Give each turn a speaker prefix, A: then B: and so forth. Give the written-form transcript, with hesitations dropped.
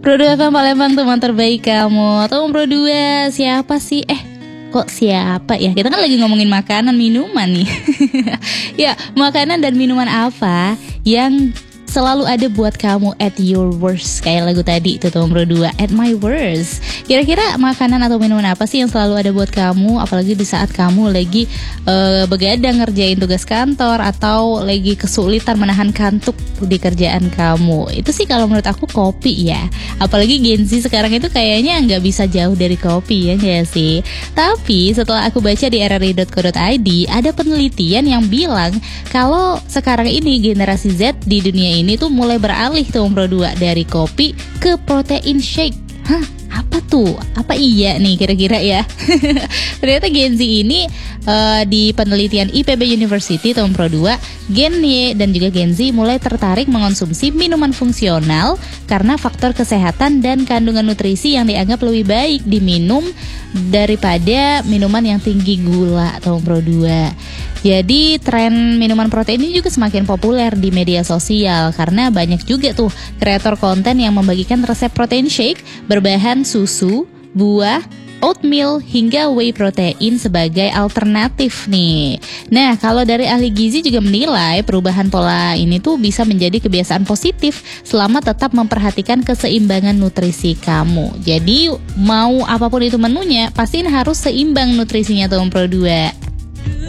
A: Pro 2 FM Palembang, teman terbaik kamu. Teman Pro 2, siapa sih? Kok siapa ya? Kita kan lagi ngomongin makanan, minuman nih. Ya, makanan dan minuman apa yang selalu ada buat kamu at your worst? Kayak lagu tadi itu Teman Pro 2, at my worst. Kira-kira makanan atau minuman apa sih yang selalu ada buat kamu, apalagi di saat kamu lagi begadang ngerjain tugas kantor atau lagi kesulitan menahan kantuk di kerjaan kamu? Itu sih kalau menurut aku kopi ya. Apalagi Gen Z sekarang itu kayaknya nggak bisa jauh dari kopi, ya nggak sih? Tapi setelah aku baca di rri.co.id, ada penelitian yang bilang kalau sekarang ini generasi Z di dunia ini tuh mulai beralih tuh Pro 2 dari kopi ke protein shake. Hah? Apa tuh? Apa iya nih kira-kira ya? Ternyata Gen Z ini di penelitian IPB University tahun Pro 2, Gen Y dan juga Gen Z mulai tertarik mengonsumsi minuman fungsional karena faktor kesehatan dan kandungan nutrisi yang dianggap lebih baik diminum daripada minuman yang tinggi gula tahun Pro 2. Jadi tren minuman protein ini juga semakin populer di media sosial karena banyak juga tuh kreator konten yang membagikan resep protein shake berbahan susu, buah, oatmeal hingga whey protein sebagai alternatif nih. Nah, kalau dari ahli gizi juga menilai perubahan pola ini tuh bisa menjadi kebiasaan positif selama tetap memperhatikan keseimbangan nutrisi kamu. Jadi mau apapun itu menunya, pastiin harus seimbang nutrisinya tuh Pro 2.